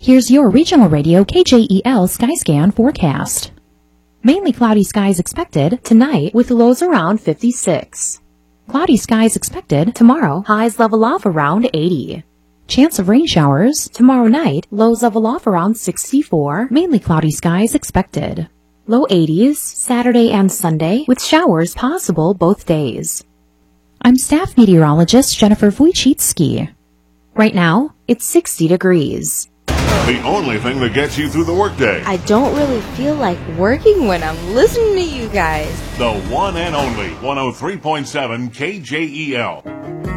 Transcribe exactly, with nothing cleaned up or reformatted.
Here's your regional radio K J E L Skyscan forecast. Mainly cloudy skies expected tonight with lows around fifty-six. Cloudy skies expected tomorrow, highs level off around eighty. Chance of rain showers tomorrow night, lows level off around sixty-four, mainly cloudy skies expected. Low eighties Saturday and Sunday with showers possible both days. I'm staff meteorologist Jennifer Wojcicki. Right now, it's sixty degrees. The only thing that gets you through the workday. I don't really feel like working when I'm listening to you guys. The one and only one oh three point seven K J E L.